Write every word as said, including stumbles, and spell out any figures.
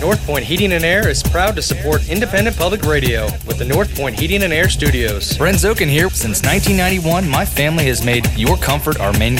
North Point Heating and Air is proud to support independent public radio with the North Point Heating and Air Studios. Brent Zokin here. Since nineteen ninety-one, my family has made your comfort our main